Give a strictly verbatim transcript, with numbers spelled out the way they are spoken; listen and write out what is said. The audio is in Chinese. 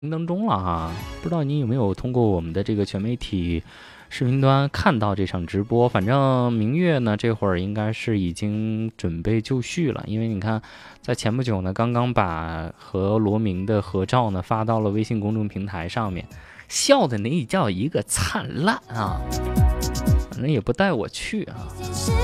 当中了哈，不知道你有没有通过我们的这个全媒体视频端看到这场直播？反正明月呢，这会儿应该是已经准备就绪了，因为你看，在前不久呢，刚刚把和罗明的合照呢发到了微信公众平台上面，笑的那叫一个灿烂啊！反正也不带我去啊。